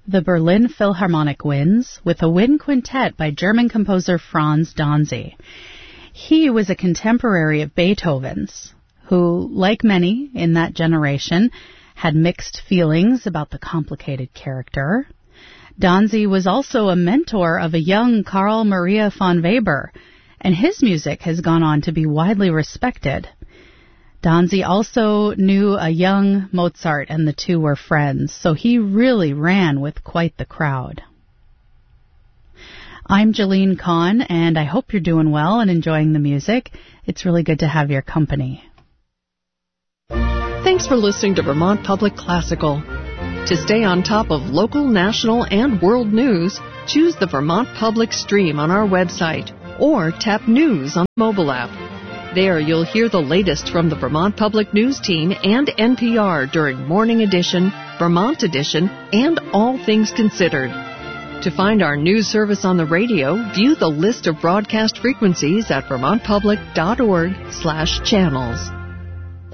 The Berlin Philharmonic Winds with a wind quintet by German composer Franz Danzi. He was a contemporary of Beethoven's, who, like many in that generation, had mixed feelings about the complicated character. Danzi was also a mentor of a young Carl Maria von Weber, and his music has gone on to be widely respected. Danzi also knew a young Mozart, and the two were friends, so he really ran with quite the crowd. I'm Jalene Kahn, and I hope you're doing well and enjoying the music. It's really good to have your company. Thanks for listening to Vermont Public Classical. To stay on top of local, national, and world news, choose the Vermont Public stream on our website or tap News on the mobile app. There you'll hear the latest from the Vermont Public News team and NPR during Morning Edition, Vermont Edition, and All Things Considered. To find our news service on the radio, view the list of broadcast frequencies at vermontpublic.org/channels.